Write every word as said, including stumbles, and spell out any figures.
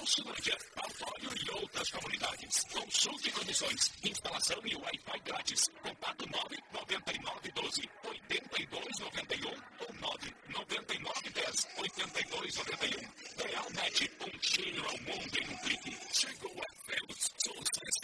Açulândia, Autório e outras comunidades. Consulte condições, instalação e Wi-Fi grátis. Contato nove nove nove um dois oito dois nove um ou nove nove nove um zero oito dois nove um. Realnet,